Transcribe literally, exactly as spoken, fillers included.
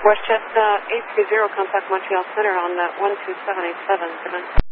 WestJet uh, eight three zero, contact Montreal Center on uh, one two seven eight seven.